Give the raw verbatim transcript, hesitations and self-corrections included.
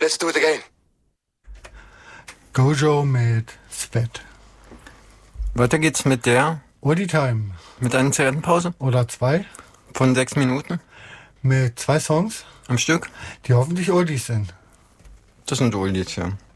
Let's do it again. Gojo mit Svet. Weiter geht's mit der, Oldie Time. mit einer Zigarettenpause Oder zwei. von sechs Minuten Mit zwei Songs, am Stück. die hoffentlich Oldies sind. Das sind Oldies, ja.